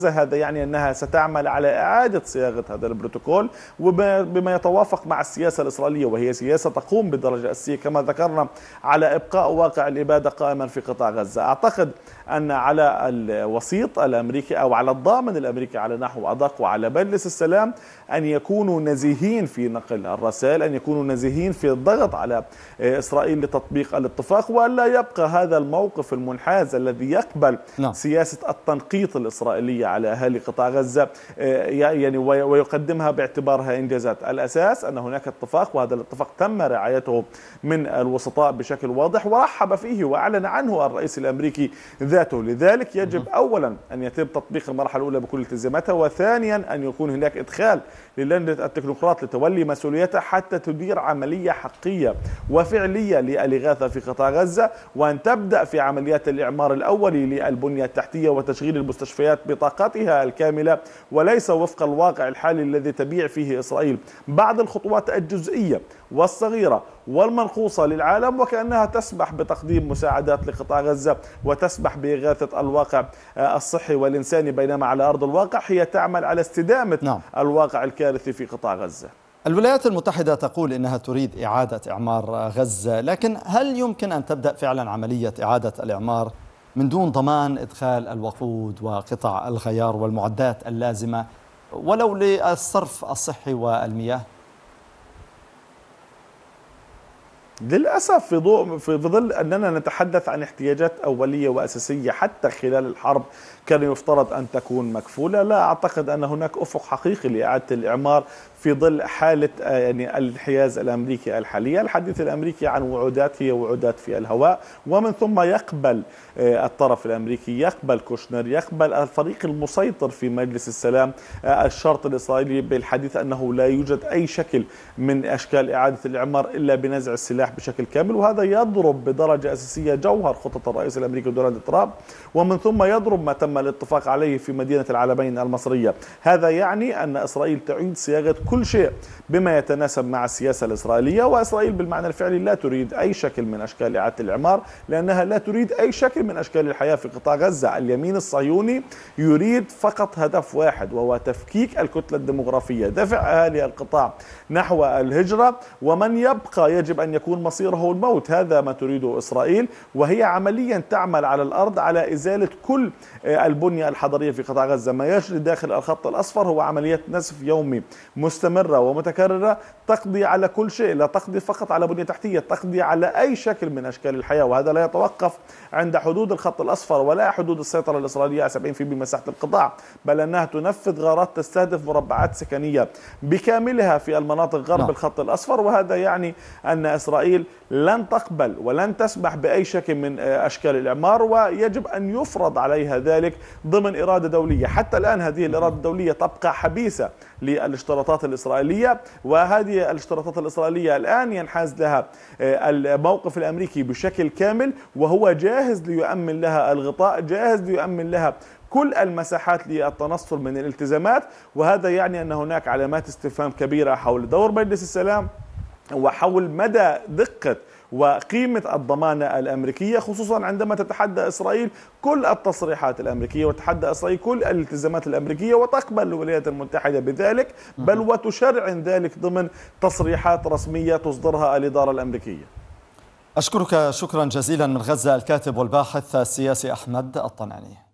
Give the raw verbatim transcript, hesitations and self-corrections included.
هذا يعني أنها ستعمل على إعادة صياغة هذا البروتوكول وبما يتوافق مع السياسة الإسرائيلية، وهي سياسة تقوم بدرجة أساسية كما ذكرنا على إبقاء واقع الإبادة قائما في قطاع غزة. أعتقد أن على الوسيط الأمريكي أو على الضامن الأمريكي على نحو أدق وعلى مجلس السلام أن يكونوا نزيهين في نقل الرسائل، أن يكونوا نزيهين في الضغط على إسرائيل لتطبيق الاتفاق، وألا يبقى هذا الموقف المنحاز الذي يقبل نعم. سياسة التنقيط الإسرائيلية على أهالي قطاع غزة يعني ويقدمها باعتبارها إنجازات. الأساس أن هناك اتفاق، وهذا الاتفاق تم رعايته من الوسطاء بشكل واضح ورحب فيه وأعلن عنه الرئيس الأمريكي ذاته. لذلك يجب أولا أن يتم تطبيق المرحلة الأولى بكل التزاماتها، وثانيا أن يكون هناك إدخال للجنة التكنوقراط لتولي مسؤوليتها حتى تدير عملية حقيقية وفعلية للإغاثة في قطاع غزة، وأن تبدأ في عمليات الإعمار الأولي للبنية التحتية وتشغيل المستشفيات بطاقتها الكاملة، وليس وفق الواقع الحالي الذي تبيع فيه إسرائيل بعض الخطوات الجزئية والصغيرة والمنقوصة للعالم، وكأنها تسمح بتقديم مساعدات لقطاع غزة وتسمح بإغاثة الواقع الصحي والإنساني، بينما على أرض الواقع هي تعمل على استدامة نعم. الواقع الكارثي في قطاع غزة. الولايات المتحدة تقول إنها تريد إعادة إعمار غزة، لكن هل يمكن أن تبدأ فعلا عملية إعادة الإعمار من دون ضمان إدخال الوقود وقطع الغيار والمعدات اللازمة ولو للصرف الصحي والمياه؟ للأسف في ضوء في ظل أننا نتحدث عن احتياجات أولية وأساسية حتى خلال الحرب كان يفترض أن تكون مكفولة، لا أعتقد أن هناك أفق حقيقي لإعادة الإعمار في ظل حالة يعني الانحياز الأمريكي الحالية. الحديث الأمريكي عن وعودات هي وعودات في الهواء، ومن ثم يقبل الطرف الأمريكي، يقبل كوشنر، يقبل الفريق المسيطر في مجلس السلام الشرط الإسرائيلي بالحديث أنه لا يوجد أي شكل من أشكال إعادة الإعمار إلا بنزع السلاح بشكل كامل، وهذا يضرب بدرجة أساسية جوهر خطط الرئيس الأمريكي دونالد ترامب، ومن ثم يضرب ما تم الاتفاق عليه في مدينة العلمين المصرية. هذا يعني أن إسرائيل تعيد صياغة كل شيء بما يتناسب مع السياسة الإسرائيلية، وإسرائيل بالمعنى الفعلي لا تريد أي شكل من أشكال إعادة الإعمار، لأنها لا تريد أي شكل من أشكال الحياة في قطاع غزة. اليمين الصهيوني يريد فقط هدف واحد، وهو تفكيك الكتلة الديمغرافية، دفع أهالي القطاع نحو الهجرة، ومن يبقى يجب أن يكون مصيره الموت. هذا ما تريده إسرائيل، وهي عمليا تعمل على الأرض على إزالة كل البنية الحضرية في قطاع غزة. ما يجري داخل الخط الأصفر هو عمليات نسف يومي مستمرة ومتكررة تقضي على كل شيء، لا تقضي فقط على بنية تحتية، تقضي على أي شكل من أشكال الحياة، وهذا لا يتوقف عند حدود الخط الأصفر ولا حدود السيطرة الإسرائيلية على سبعين بالمئة من مساحة القطاع، بل أنها تنفذ غارات تستهدف مربعات سكنية بكاملها في المناطق غرب الخط الأصفر. وهذا يعني أن إسرائيل لن تقبل ولن تسمح بأي شكل من أشكال الإعمار، ويجب أن يفرض عليها ذلك ضمن إرادة دولية. حتى الآن هذه الإرادة الدولية تبقى حبيسة للاشتراطات الإسرائيلية، وهذه الاشتراطات الإسرائيلية الآن ينحاز لها الموقف الأمريكي بشكل كامل، وهو جاهز ليؤمن لها الغطاء، جاهز ليؤمن لها كل المساحات للتنصل من الالتزامات. وهذا يعني أن هناك علامات استفهام كبيرة حول دور مجلس السلام وحول مدى دقة وقيمة الضمانة الأمريكية، خصوصا عندما تتحدى إسرائيل كل التصريحات الأمريكية وتتحدى إسرائيل كل الالتزامات الأمريكية، وتقبل الولايات المتحدة بذلك، بل وتشرعن ذلك ضمن تصريحات رسمية تصدرها الإدارة الأمريكية. أشكرك شكرا جزيلا من غزة الكاتب والباحث السياسي أحمد الطناني.